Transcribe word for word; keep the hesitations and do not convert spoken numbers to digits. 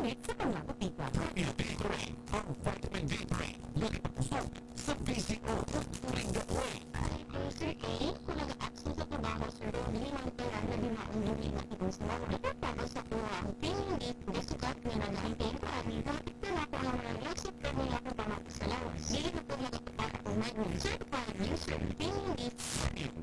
gamit sa pangabutika. Community Green ang vitamin D three. Lagi pagpusok sa P C O at Turing Gateway. Sir A, kung nag-action sa trabaho, sir, hindi man kaya na dimaong hindi matibong sa mga ipagpapos sa kuwang pinindit na sukat nga na nahintin ko at bakit na ako ang mga reaksip ka nila ko pa makasalawas. Hindi na po magkakapara o mag-certified user pinindit.